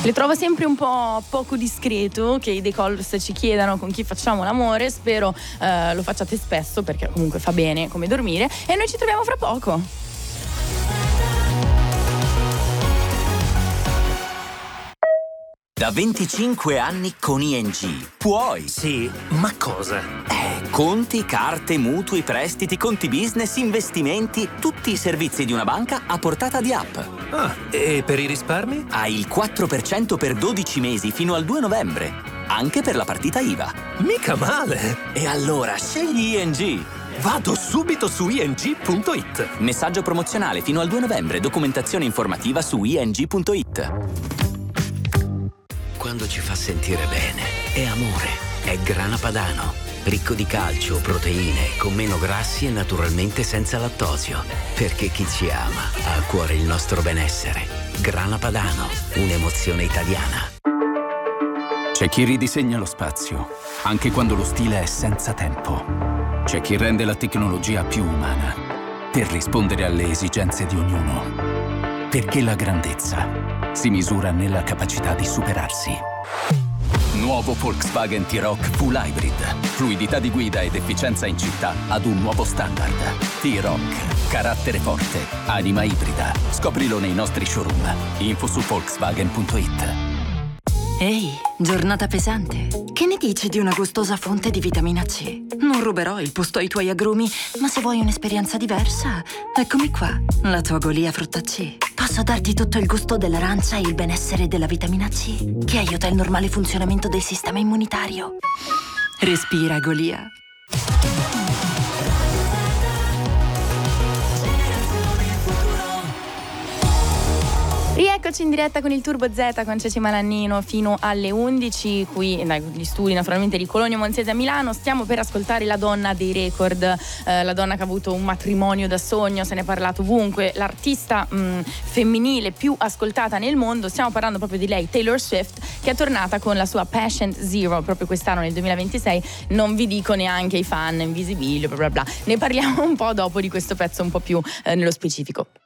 Le trovo sempre un po' poco discreto che i The Colors ci chiedano con chi facciamo l'amore. Spero lo facciate spesso, perché comunque fa bene come dormire. E noi ci troviamo fra poco. Da 25 anni con ING puoi. Sì, ma cosa? Conti, carte, mutui, prestiti, conti business, investimenti, tutti i servizi di una banca a portata di app. Ah, e per i risparmi? Hai il 4% per 12 mesi fino al 2 novembre, anche per la partita IVA. Mica male! E allora scegli ING. Vado subito su ing.it. Messaggio promozionale fino al 2 novembre, documentazione informativa su ing.it. Quando ci fa sentire bene, è amore, è Grana Padano. Ricco di calcio, proteine, con meno grassi e naturalmente senza lattosio. Perché chi ci ama ha a cuore il nostro benessere. Grana Padano, un'emozione italiana. C'è chi ridisegna lo spazio, anche quando lo stile è senza tempo. C'è chi rende la tecnologia più umana, per rispondere alle esigenze di ognuno. Perché la grandezza si misura nella capacità di superarsi. Nuovo Volkswagen T-Roc Full Hybrid. Fluidità di guida ed efficienza in città ad un nuovo standard. T-Roc. Carattere forte. Anima ibrida. Scoprilo nei nostri showroom. Info su Volkswagen.it. Ehi, giornata pesante. Che ne dici di una gustosa fonte di vitamina C? Non ruberò il posto ai tuoi agrumi, ma se vuoi un'esperienza diversa, eccomi qua, la tua Golia frutta C. Posso darti tutto il gusto dell'arancia e il benessere della vitamina C, che aiuta il normale funzionamento del sistema immunitario. Respira, Golia. Rieccoci in diretta con il Turbo Z con Ceci Malannino fino alle 11 qui dagli studi naturalmente di Cologno Monzese a Milano. Stiamo per ascoltare la donna dei record, la donna che ha avuto un matrimonio da sogno, se ne è parlato ovunque, l'artista femminile più ascoltata nel mondo. Stiamo parlando proprio di lei, Taylor Swift, che è tornata con la sua Patient Zero proprio quest'anno nel 2026. Non vi dico neanche i fan, invisibili, bla bla bla. Ne parliamo un po' dopo di questo pezzo un po' più nello specifico.